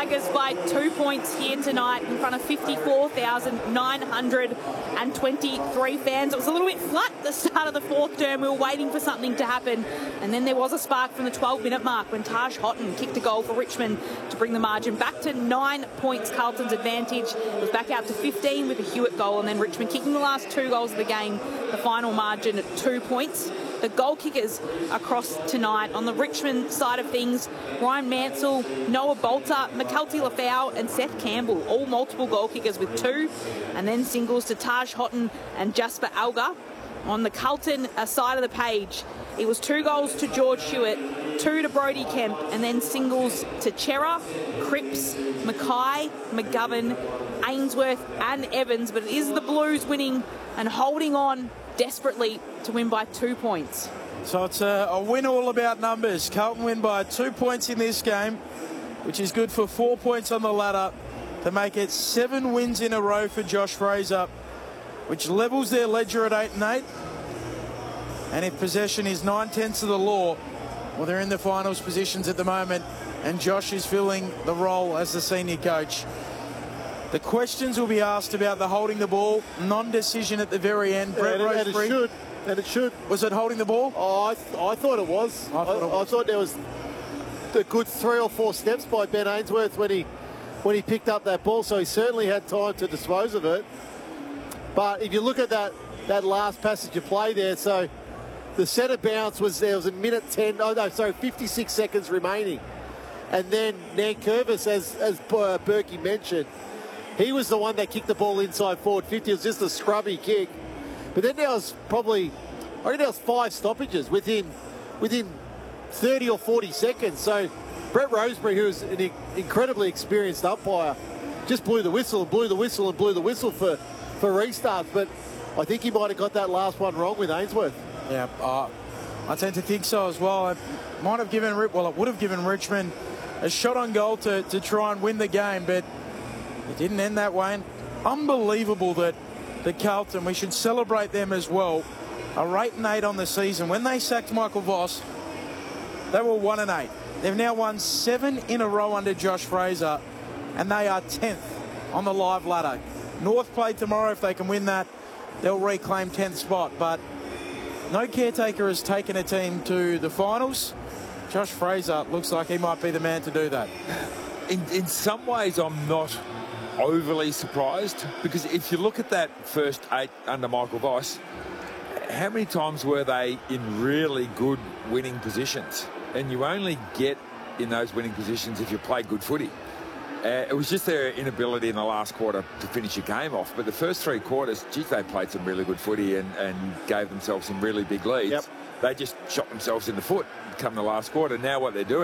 Tigers by 2 points here tonight in front of 54,923 fans. It was a little bit flat at the start of the fourth term. We were waiting for something to happen. And then there was a spark from the 12-minute mark when Taj Houghton kicked a goal for Richmond to bring the margin back to 9 points, Carlton's advantage. It was back out to 15 with a Hewitt goal, and then Richmond kicking the last 2 goals of the game, the final margin at 2 points. The goal kickers across tonight on the Richmond side of things: Ryan Mansell, Noah Bolter, McKelty Lafau and Seth Campbell, all multiple goal kickers with 2, and then singles to Taj Houghton and Jasper Alga. On the Carlton side of the page, it was 2 goals to George Hewitt, 2 to Brody Kemp, and then singles to Chera, Cripps, Mackay, McGovern, Ainsworth and Evans. But it is the Blues winning and holding on desperately to win by 2 points. So it's a win all about numbers. Carlton win by 2 points in this game, which is good for 4 points on the ladder to make it 7 wins in a row for Josh Fraser, which levels their ledger at 8-8. And if possession is 9/10 of the law, well, they're in the finals positions at the moment, and Josh is filling the role as the senior coach. The questions will be asked about the holding the ball, non-decision at the very end. Brett Roseberry. And it should. Was it holding the ball? Oh, I thought it was. I thought there was a good 3 or 4 steps by Ben Ainsworth when he picked up that ball, so he certainly had time to dispose of it. But if you look at that last passage of play there, so the centre bounce was, there was a minute 10, 56 seconds remaining. And then Nankervis, as Berkey mentioned, he was the one that kicked the ball inside forward 50. It was just a scrubby kick. But then there was probably, I think there was 5 stoppages within 30 or 40 seconds. So Brett Roseberry, who is an incredibly experienced umpire, just blew the whistle for restarts. But I think he might have got that last one wrong with Ainsworth. Yeah, I tend to think so as well. It might have given, it would have given Richmond a shot on goal to try and win the game, but it didn't end that way. And unbelievable that the Carlton, we should celebrate them as well, are 8-8 on the season. When they sacked Michael Voss, they were 1-8. They've now won 7 in a row under Josh Fraser, and they are 10th on the live ladder. North play tomorrow. If they can win that, they'll reclaim 10th spot. But no caretaker has taken a team to the finals. Josh Fraser looks like he might be the man to do that. In some ways, I'm not overly surprised, because if you look at that first 8 under Michael Voss, how many times were they in really good winning positions? And you only get in those winning positions if you play good footy. It was just their inability in the last quarter to finish a game off. But the first 3 quarters, geez, they played some really good footy and gave themselves some really big leads. Yep. They just shot themselves in the foot come the last quarter. Now what they're doing